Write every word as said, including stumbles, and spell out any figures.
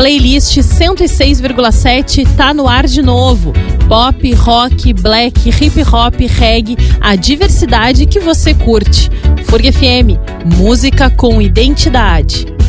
Playlist cento e seis vírgula sete tá no ar de novo. Pop, rock, black, hip hop, reggae, a diversidade que você curte. F U R G F M, música com identidade.